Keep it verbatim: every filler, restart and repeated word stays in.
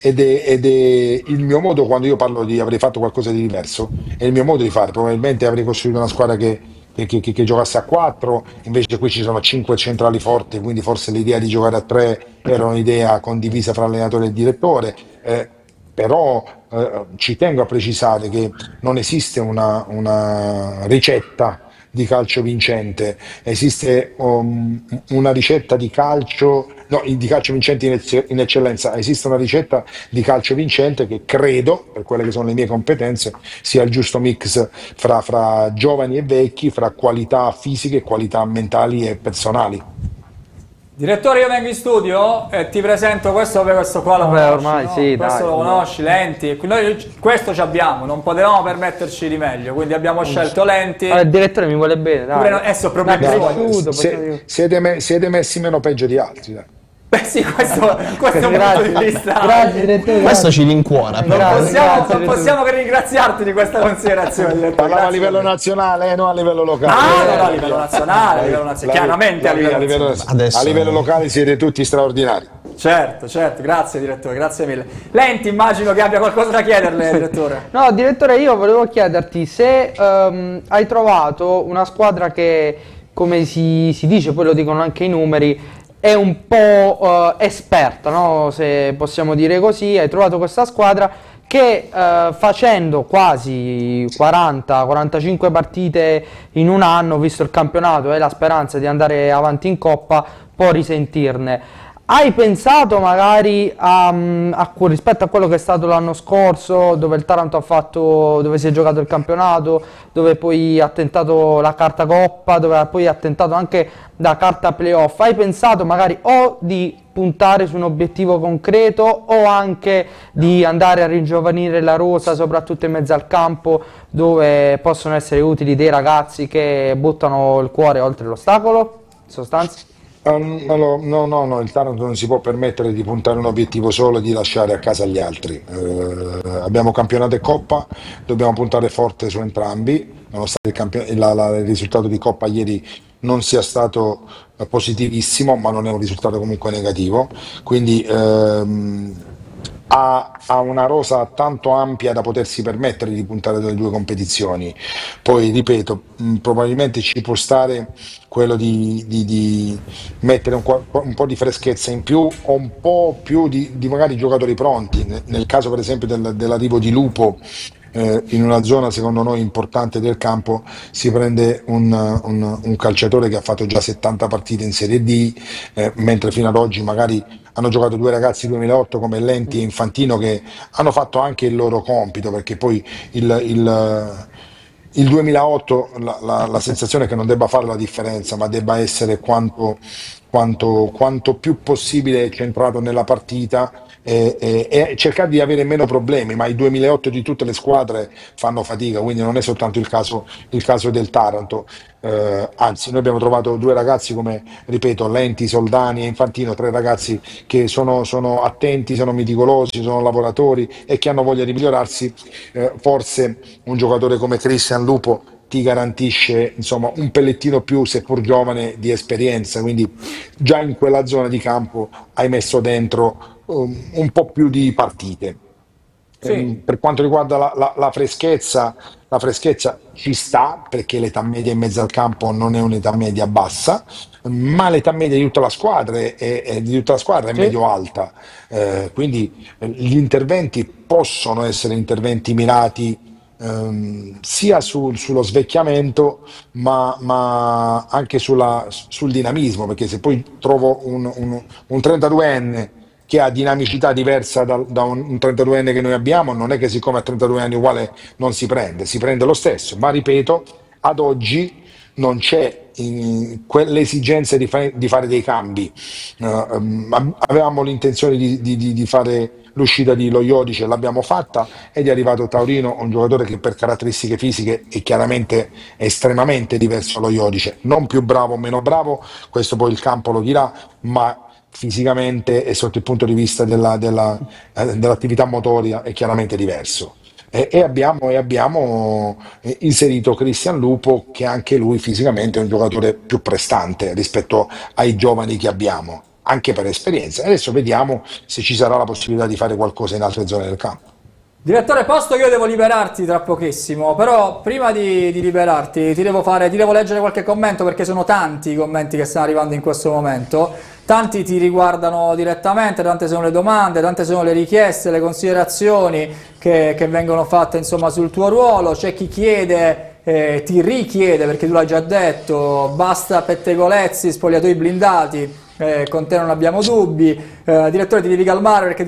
ed è, ed è il mio modo, quando io parlo di avrei fatto qualcosa di diverso, è il mio modo di fare. Probabilmente avrei costruito una squadra che, che- che- che giocasse a quattro, invece qui ci sono cinque centrali forti, quindi forse l'idea di giocare a tre era un'idea condivisa fra allenatore e direttore. Eh, però eh, ci tengo a precisare che non esiste una, una ricetta di calcio vincente, esiste um, una ricetta di calcio, no, di calcio vincente in, ecce- in eccellenza, esiste una ricetta di calcio vincente che credo, per quelle che sono le mie competenze, sia il giusto mix fra, fra giovani e vecchi, fra qualità fisiche, qualità mentali e personali. Direttore, io vengo in studio e ti presento questo, vabbè, questo qua lo Vabbè, conosci, ormai no? sì, Questo dai. lo conosci, Lenti. Noi questo ci abbiamo, non potevamo permetterci di meglio, quindi abbiamo scelto Vabbè, Lenti. il direttore mi vuole bene, Pure dai. no- adesso Mi ha problemi No, suoi. no, cresciuto, possiamo se- dire. siete, me- siete messi meno peggio di altri, dai. Beh sì, questo, questo è un punto di Grazie, vista. grazie direttore. Questo grazie. ci rincuora, Eh, però. Non grazie, possiamo, grazie, non direttore. possiamo che ringraziarti di questa considerazione, direttore. Parlavo a Grazie livello davvero. nazionale, eh, non a livello locale. Ah, no, no, a Eh, livello nazionale, a livello nazionale, la- chiaramente la- a livello a livello, nazionale. Adesso- a livello locale siete tutti straordinari. Certo, certo, grazie direttore, grazie mille. Lenti, immagino che abbia qualcosa da chiederle, direttore. No, direttore, io volevo chiederti se ehm, hai trovato una squadra che, come si, si dice, poi lo dicono anche i numeri, è un po' eh, esperta, no? Se possiamo dire così. Hai trovato questa squadra che eh, facendo quasi quaranta quarantacinque partite in un anno, visto il campionato e la speranza di andare avanti in Coppa, può risentirne. Hai pensato magari a, a- rispetto a quello che è stato l'anno scorso, dove il Taranto ha fatto, dove si è giocato il campionato, dove poi ha tentato la carta Coppa, dove ha poi ha tentato anche la carta playoff? Hai pensato magari o di puntare su un obiettivo concreto o anche di andare a ringiovanire la rosa, soprattutto in mezzo al campo, dove possono essere utili dei ragazzi che buttano il cuore oltre l'ostacolo? In sostanza? Ah, no, no, no, no, il Taranto non si può permettere di puntare un obiettivo solo e di lasciare a casa gli altri. Eh, abbiamo campionato e Coppa, dobbiamo puntare forte su entrambi, nonostante il, campio- la- la- il risultato di Coppa ieri non sia stato eh, positivissimo, ma non è un risultato comunque negativo. Quindi ehm, ha, ha una rosa tanto ampia da potersi permettere di puntare dalle due competizioni. Poi, ripeto, mh, probabilmente ci può stare quello di, di- di mettere un, qua- un po' di freschezza in più o un po' più di, di magari giocatori pronti. Nel, nel caso, per esempio, del- dell'arrivo di Lupo. Eh, in una zona secondo noi importante del campo si prende un, un- un calciatore che ha fatto già settanta partite in Serie D, eh, mentre fino ad oggi magari hanno giocato due ragazzi duemilaotto come Lenti e Infantino che hanno fatto anche il loro compito, perché poi il, il- il duemilaotto la, la- la sensazione è che non debba fare la differenza, ma debba essere quanto, quanto- quanto più possibile centrato nella partita e, e- e cercare di avere meno problemi, ma i duemilaotto di tutte le squadre fanno fatica, quindi non è soltanto il caso, il caso del Taranto. Eh, anzi, noi abbiamo trovato due ragazzi come, ripeto, Lenti, Soldani e Infantino, tre ragazzi che sono, sono attenti, sono meticolosi, sono lavoratori e che hanno voglia di migliorarsi. Eh, forse un giocatore come Christian Lupo ti garantisce insomma un pellettino più, seppur giovane, di esperienza, quindi già in quella zona di campo hai messo dentro um, un po' più di partite. Sì, Ehm, Per quanto riguarda la, la- la freschezza, la freschezza ci sta perché l'età media in mezzo al campo non è un'età media bassa, ma l'età media di tutta la squadra è, è- è- di tutta la squadra è Sì. medio-alta. Eh, quindi eh, gli interventi possono essere interventi mirati ehm, sia sul- sullo svecchiamento, ma, ma anche sulla- sul dinamismo, perché se poi trovo un, un, un trentaduenne che ha dinamicità diversa da, da un, un trentaduenne che noi abbiamo, non è che siccome a trentadue anni uguale non si prende, si prende lo stesso, ma ripeto, ad oggi non c'è eh, quell'esigenza di, fa- di fare dei cambi. Eh, ehm, avevamo l'intenzione di, di- di- di fare l'uscita di Lo Iodice, l'abbiamo fatta ed è arrivato Taurino, un giocatore che per caratteristiche fisiche è chiaramente estremamente diverso dallo Iodice, non più bravo o meno bravo, questo poi il campo lo dirà, ma fisicamente e sotto il punto di vista della- della, eh, dell'attività motoria è chiaramente diverso. E, e abbiamo, e abbiamo eh, inserito Cristian Lupo, che anche lui fisicamente è un giocatore più prestante rispetto ai giovani che abbiamo. anche per esperienza. E adesso vediamo se ci sarà la possibilità di fare qualcosa in altre zone del campo. Direttore, posto che io devo liberarti tra pochissimo, però prima di, di liberarti ti devo fare, ti devo leggere qualche commento, perché sono tanti i commenti che stanno arrivando in questo momento, tanti ti riguardano direttamente, tante sono le domande, tante sono le richieste, le considerazioni che, che vengono fatte insomma sul tuo ruolo. C'è chi chiede, eh, ti richiede, perché tu l'hai già detto, basta pettegolezzi, spogliatoi blindati, eh, con te non abbiamo dubbi. Eh, direttore, ti devi calmare perché